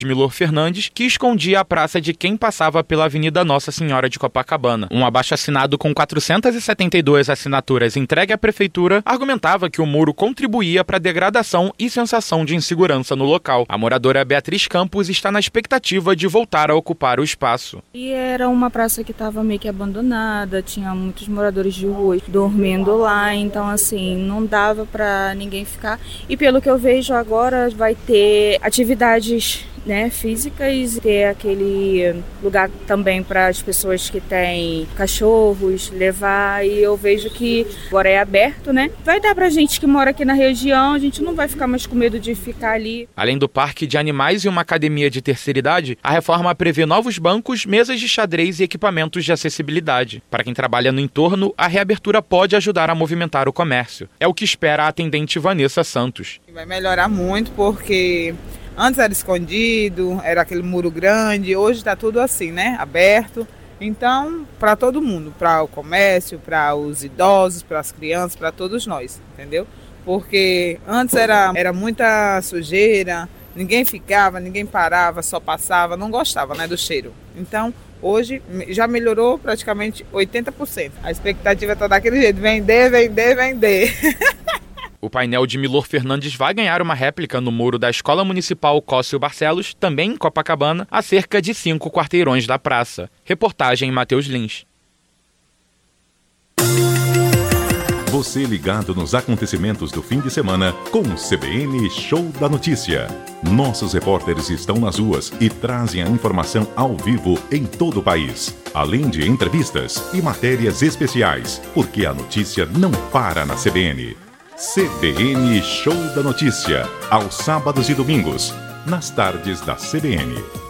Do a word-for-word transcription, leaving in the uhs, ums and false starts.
Milor Fernandes, que escondia a praça de quem passava pela Avenida Nossa Senhora de Copacabana. Um abaixo-assinado com quatrocentas e setenta e duas assinaturas entregue à prefeitura argumentava que o muro contribuía para a degradação e sensação de insegurança no local. A moradora Beatriz Campos está na expectativa de voltar a ocupar o espaço. E era uma praça que estava meio que abandonada, tinha muitos moradores de rua dormindo lá, então assim, não dava para ninguém ficar. E pelo que eu vejo agora vai ter atividades, né, físicas, ter aquele lugar também para as pessoas que têm cachorros levar, e eu vejo que agora é aberto, né? Vai dar pra gente que mora aqui na região, a gente não vai ficar mais com medo de ficar ali. Além do parque de animais e uma academia de terceira idade, a reforma prevê novos bancos, mesas de xadrez e equipamentos de acessibilidade. Para quem trabalha no entorno, a reabertura pode ajudar a movimentar o comércio. É o que espera a atendente Vanessa Santos. Vai melhorar muito porque antes era escondido, era aquele muro grande, hoje está tudo assim, né? Aberto. Então, para todo mundo, para o comércio, para os idosos, para as crianças, para todos nós, entendeu? Porque antes era, era muita sujeira, ninguém ficava, ninguém parava, só passava, não gostava, né, do cheiro. Então, hoje já melhorou praticamente oitenta por cento. A expectativa está daquele jeito, vender, vender, vender. O painel de Milor Fernandes vai ganhar uma réplica no muro da Escola Municipal Cócio Barcelos, também em Copacabana, a cerca de cinco quarteirões da praça. Reportagem Matheus Lins. Você ligado nos acontecimentos do fim de semana com o C B N Show da Notícia. Nossos repórteres estão nas ruas e trazem a informação ao vivo em todo o país, além de entrevistas e matérias especiais, porque a notícia não para na C B N. C B N Show da Notícia, aos sábados e domingos, nas tardes da C B N.